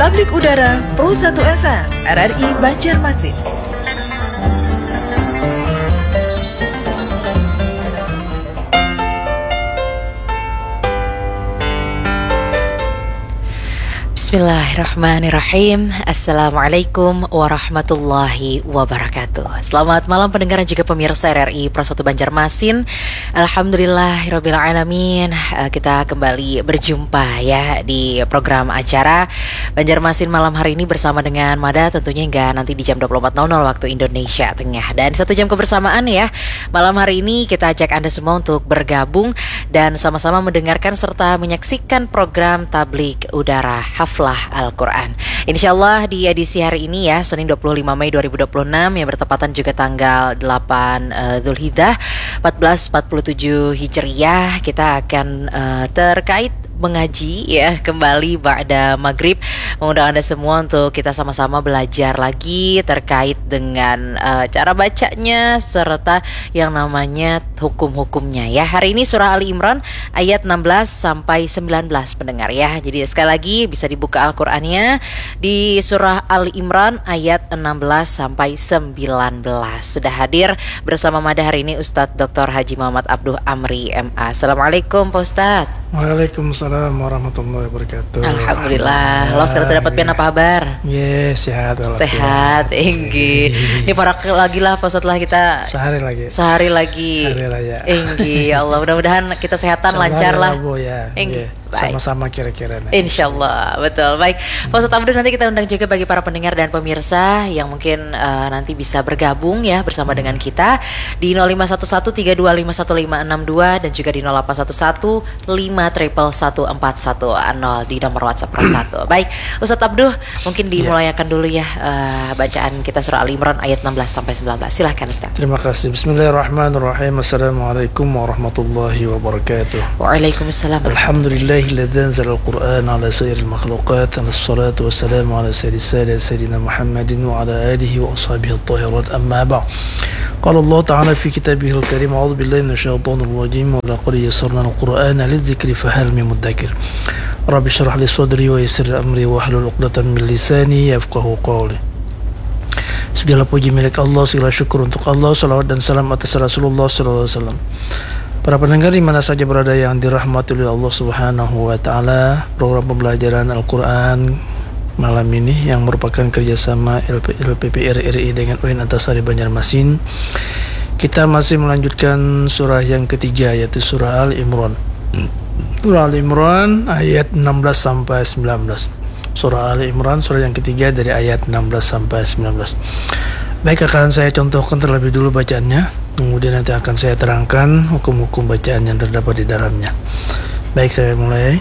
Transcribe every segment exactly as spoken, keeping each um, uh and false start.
Tablik Udara Pro satu F M R R I Banjarmasin. Bismillahirrahmanirrahim. Assalamualaikum warahmatullahi wabarakatuh. Selamat malam pendengar dan juga pemirsa R R I Pro satu Banjarmasin. Alhamdulillahirabbil alamin. Kita kembali berjumpa ya di program acara Banjarmasin malam hari ini bersama dengan Mada, tentunya hingga nanti di jam dua puluh empat nol nol waktu Indonesia Tengah. Dan satu jam kebersamaan ya. Malam hari ini kita ajak Anda semua untuk bergabung dan sama-sama mendengarkan serta menyaksikan program Tablik Udara Haflah Al-Quran. Insyaallah di edisi hari ini ya, Senin dua puluh lima Mei dua ribu dua puluh enam yang bertepatan juga tanggal delapan uh, Dzulhijjah seribu empat ratus empat puluh tujuh Hijriyah, kita akan uh, terkait mengaji ya kembali ba'da maghrib. Mengundang Anda semua untuk kita sama-sama belajar lagi terkait dengan uh, cara bacanya serta yang namanya hukum-hukumnya ya. Hari ini surah Ali Imran ayat enam belas sampai sembilan belas pendengar ya. Jadi sekali lagi bisa dibuka Al-Qur'annya di surah Ali Imran ayat enam belas sampai sembilan belas. Sudah hadir bersama Mada hari ini Ustadz Doktor Haji Muhammad Abduh Amri M A. Assalamualaikum Pak Ustadz. Waalaikumsalam warahmatullahi wabarakatuh. Alhamdulillah. Lo sekarang dapat pian apa kabar? Yes, sehat. Sehat, Enggi. Ini para lagi lah pas setelah kita sehari lagi. Sehari lagi. Hari raya. Enggi, ya Allah mudah-mudahan kita sehatan lancar lah. Ya. Enggi. Sama-sama kira-kira. Insyaallah, betul. Baik, Pak Ustadz Abdul, nanti kita undang juga bagi para pendengar dan pemirsa yang mungkin uh, nanti bisa bergabung ya bersama dengan kita di nol lima satu satu tiga dua lima satu lima enam dua dan juga di nol delapan satu satu lima satu satu empat satu nol di nomor WhatsApp Pro satu. Baik, Ustadz Abdul, mungkin dimulakan dulu ya uh, bacaan kita surah Al Imran ayat enam belas sampai sembilan belas. Silakan Ustaz. Terima kasih. Bismillahirrahmanirrahim. Assalamualaikum warahmatullahi wabarakatuh. Waalaikumsalam. Alhamdulillah الذي أنزل القرآن على سير المخلوقات على الصلاة والسلام على سيد السادة سيدنا محمد وعلى آله وأصحابه الطاهرات أما بعد قال الله تعالى في كتابه الكريم أعوذ بالله من الشيطان الرجيم ولقد يسرنا القرآن للذكر فهل من مدكر رب اشرح لي صدري ويسر أمري واحلل عقدة من لساني يفقهوا قولي. Segala puji milik Allah, segala syukur untuk Allah, salawat dan salam atas Rasulullah sallallahu alaihi wasallam. Para pendengar di mana saja berada yang dirahmati oleh Allah Subhanahu wa taala, program pembelajaran Al-Qur'an malam ini yang merupakan kerjasama L P P R R I dengan U I N Antasari Banjarmasin. Kita masih melanjutkan surah yang ketiga, yaitu surah Al Imran. Surah Al Imran ayat enam belas sampai sembilan belas. Surah Al Imran surah yang ketiga dari ayat enam belas sampai sembilan belas. Baik, akan saya contohkan terlebih dulu bacaannya, kemudian nanti akan saya terangkan hukum-hukum bacaan yang terdapat di dalamnya. Baik, saya mulai.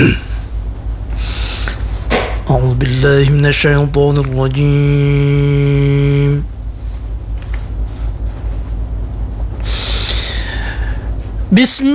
A'udzu billahi minasyaitonir rajim. Bismillah